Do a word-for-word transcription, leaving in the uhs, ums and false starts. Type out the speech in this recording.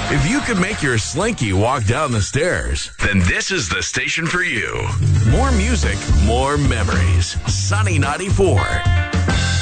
If you could make your Slinky walk down the stairs, then this is the station for you. More music, more memories. Sunny ninety-four.